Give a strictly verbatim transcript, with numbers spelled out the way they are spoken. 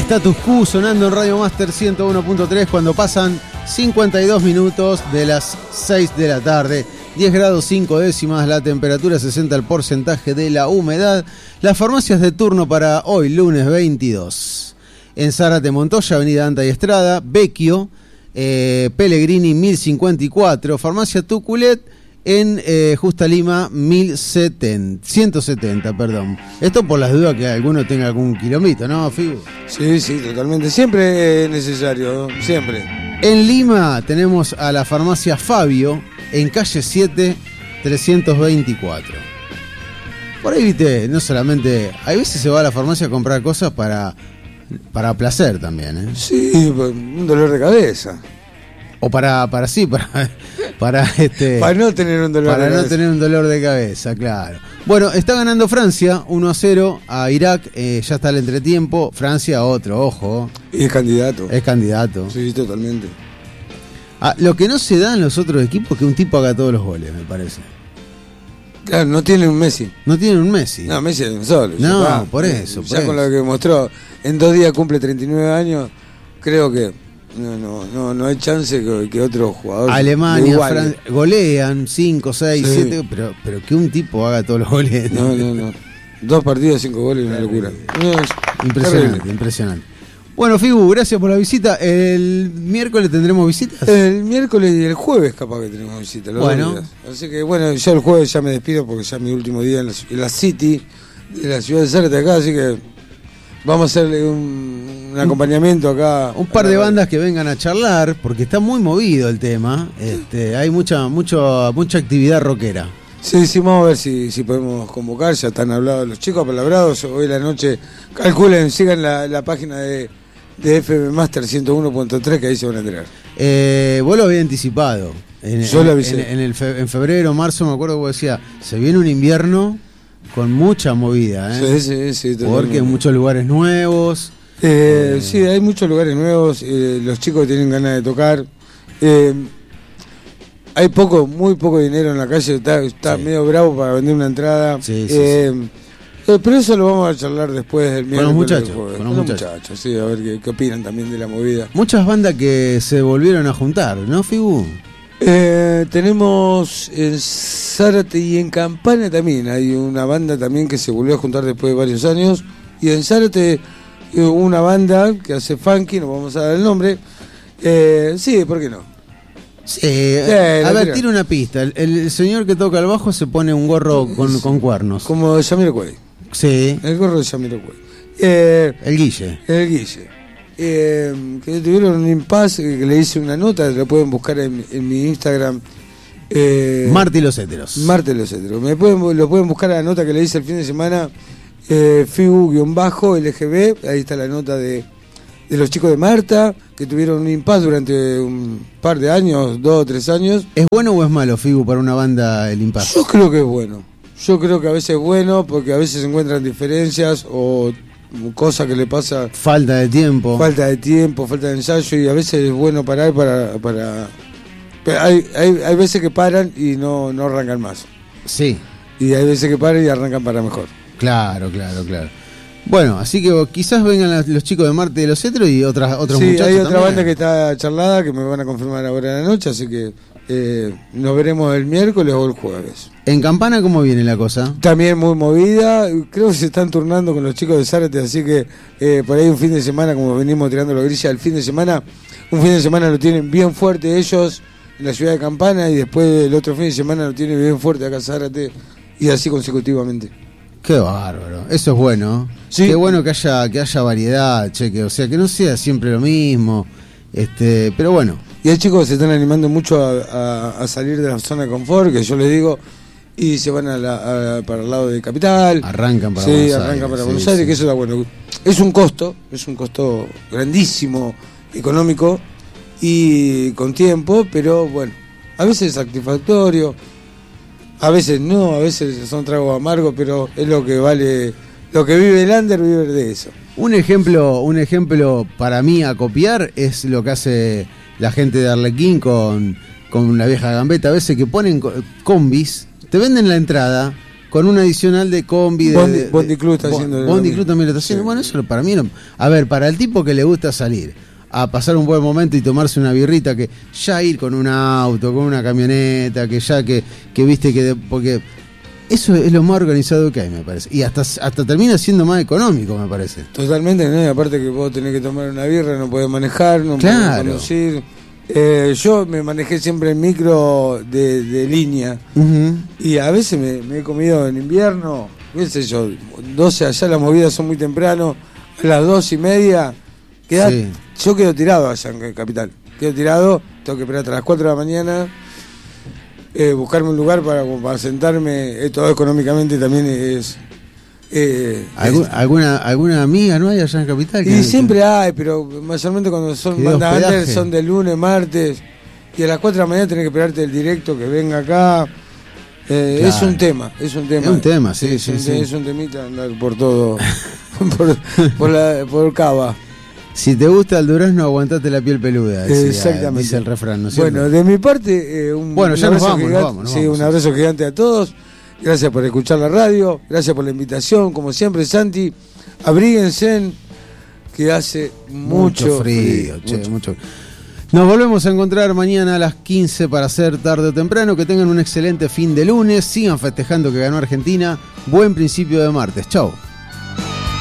Status Quo sonando en Radio Master ciento uno punto tres cuando pasan cincuenta y dos minutos de las seis de la tarde. diez grados cinco décimas la temperatura, sesenta el porcentaje de la humedad. Las farmacias de turno para hoy, lunes veintidós. En Zárate, Montoya, Avenida Anta y Estrada, Vecchio, eh, Pellegrini mil cincuenta y cuatro, Farmacia Tuculet en eh, Justa Lima mil setenta, ciento setenta, perdón. Esto por las dudas que alguno tenga algún kilómetro, ¿no, Figu? Sí, sí, totalmente. Siempre es necesario, siempre. En Lima tenemos a la farmacia Fabio, en calle siete, trescientos veinticuatro. Por ahí, viste, no solamente... Hay veces se va a la farmacia a comprar cosas para, para placer también, ¿eh? Sí, un dolor de cabeza. O para, para sí, para, para este... Para no tener un dolor para de no cabeza. tener un dolor de cabeza, claro. Bueno, está ganando Francia uno a cero a Irak, eh, ya está el entretiempo. Francia, otro, ojo. Y es candidato. Es candidato. Sí, totalmente. Ah, lo que no se da en los otros equipos es que un tipo haga todos los goles, me parece. Claro, no tiene un Messi. No tienen un Messi. No, Messi es un solo. No, ya, por eso. Ya por con eso. lo que mostró, en dos días cumple treinta y nueve años, creo que no no no, no hay chance que, que otro jugador... Alemania, Fran... golean cinco, seis, Sí. siete, pero, pero que un tipo haga todos los goles. No, no, no. Dos partidos, cinco goles, una locura. No, es Impresionante, terrible. impresionante. Bueno, Figu, gracias por la visita. El miércoles tendremos visitas. El miércoles y el jueves capaz que tenemos visita, los Bueno. dos días. Así que bueno, yo el jueves ya me despido porque ya es mi último día en la, en la City, de la ciudad de Zárate acá, así que vamos a hacerle un, un acompañamiento acá. Un par a de la- bandas que vengan a charlar, porque está muy movido el tema. Este, hay mucha, mucho, mucha actividad rockera. Sí, sí, vamos a ver si, si podemos convocar, ya están hablados los chicos, apalabrados, hoy la noche, calculen, sigan la, la página de, de F M Master ciento uno punto tres que ahí se van a enterar. Eh, vos lo habías anticipado. En, Yo lo en- avisé. En, en el fe- en febrero, marzo, me acuerdo que vos decías, se viene un invierno con mucha movida, ¿eh? Sí, sí, sí. Porque totalmente. en muchos lugares nuevos. Eh, Eh, sí, hay muchos lugares nuevos, eh, los chicos tienen ganas de tocar. Eh, hay poco, muy poco dinero en la calle, está, está Sí. medio bravo para vender una entrada. Sí, sí, Eh, eh, pero eso lo vamos a charlar después del Con miércoles. los muchachos, del jueves. con Con los los muchachos. muchachos, sí, a ver qué, qué opinan también de la movida. Muchas bandas que se volvieron a juntar, ¿no, Figu? Eh, tenemos en Zárate y en Campana también, hay una banda también que se volvió a juntar después de varios años. Y en Zárate eh, una banda que hace funky, no vamos a dar el nombre. Eh, sí, ¿por qué no? Sí, a la ver, tira. tira una pista. El, el señor que toca el bajo se pone un gorro con, con cuernos. Como Jamiroquai, Sí, el gorro de Jamiroquai. Eh, el Guille. el Guille. Eh, que tuvieron un impasse, que le hice una nota, lo pueden buscar en, en mi Instagram. Eh, Marta y los héteros. Marte los Cetros. Me pueden, lo pueden buscar a la nota que le hice el fin de semana, eh, Figu-L G B, ahí está la nota de, de los chicos de Marta, que tuvieron un impasse durante un par de años, dos o tres años. ¿Es bueno o es malo, Figu, para una banda el impasse? Yo creo que es bueno. Yo creo que a veces es bueno porque a veces se encuentran diferencias o cosas que le pasa, Falta de tiempo. falta de tiempo, falta de ensayo, y a veces es bueno parar para... para pero hay, hay, hay veces que paran y no, no arrancan más. Sí, Y hay veces que paran y arrancan para mejor. claro, claro, claro. Bueno, así que quizás vengan las- los chicos de Marte y los héteros y otras, otros Sí, muchachos hay otra también. banda que está charlada que me van a confirmar ahora en la noche, así que eh, nos veremos el miércoles o el jueves. ¿En Campana cómo viene la cosa? También muy movida, creo que se están turnando con los chicos de Zárate, así que eh, por ahí un fin de semana, como venimos tirando la grilla, el fin de semana, un fin de semana lo tienen bien fuerte ellos en la ciudad de Campana y después el otro fin de semana lo tienen bien fuerte acá en Zárate y así consecutivamente. Qué bárbaro, eso es bueno. Sí. Qué bueno que haya que haya variedad, che, que, o sea, que no sea siempre lo mismo. Este, pero bueno, Y hay chicos que se están animando mucho a, a- a salir de la zona de confort, que yo les digo, y se van a la- a- para el lado de Capital. arrancan para sí, Buenos arrancan Aires. para sí, Buenos Aires, sí. que eso da bueno. Es un costo, es un costo grandísimo, económico y con tiempo, pero bueno, a veces es satisfactorio, a veces no, a veces son tragos amargos, pero es lo que vale, lo que vive el under, vive de eso. Un ejemplo, un ejemplo para mí a copiar es lo que hace la gente de Arlequín con, con la vieja gambeta. A veces que ponen co- combis, te venden la entrada, con un adicional de combi. De, Bondi, de, Bondi Club está Bo, haciendo. Bondi Club también lo está haciendo. Sí. Bueno, eso para mí, no, a ver, para el tipo que le gusta salir a pasar un buen momento y tomarse una birrita, que ya ir con un auto, con una camioneta, que ya que, que viste que... De, porque eso es lo más organizado que hay, me parece. Y hasta hasta termina siendo más económico, me parece. Totalmente, ¿no? Y aparte que vos tenés que tomar una birra, no podés manejar, no claro. podés conducir. Eh, yo me manejé siempre en micro de, de línea. Uh-huh. Y a veces me, me he comido en invierno, qué sé yo, doce, allá las movidas son muy temprano, a las dos y media, queda, sí. Yo quedo tirado allá en Capital. Quedo tirado, tengo que esperar hasta las cuatro de la mañana, eh, buscarme un lugar para, para sentarme, eh, todo económicamente también es... Eh, ¿Algún, es, alguna alguna amiga no hay allá en Capital? Y siempre hay, pero mayormente cuando son bandas under son de lunes, martes, y a las cuatro de la mañana tenés que esperarte el directo que venga acá. Eh, claro. Es un tema, es un tema. Es un tema, sí, es, sí, un, sí. Es un temita andar por todo, por, por, la, por Cava. Si te gusta el durazno, aguantate la piel peluda. Decía, exactamente. Dice el refrán, ¿no es cierto? Bueno, de mi parte, eh, un, bueno, un ya abrazo nos vamos, gigante, nos vamos, nos sí, vamos, un abrazo gigante a todos. Gracias por escuchar la radio, gracias por la invitación, como siempre, Santi. Abríguense, que hace mucho, mucho frío. frío che, mucho. Mucho. Nos volvemos a encontrar mañana a las quince para hacer tarde o temprano. Que tengan un excelente fin de lunes. Sigan festejando que ganó Argentina. Buen principio de martes. Chau.